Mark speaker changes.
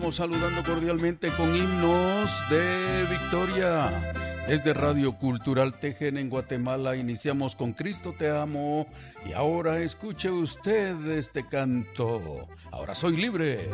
Speaker 1: Estamos saludando cordialmente con himnos de victoria. Desde Radio Cultural Tejen en Guatemala iniciamos con Cristo te amo y ahora escuche usted este canto. Ahora soy libre.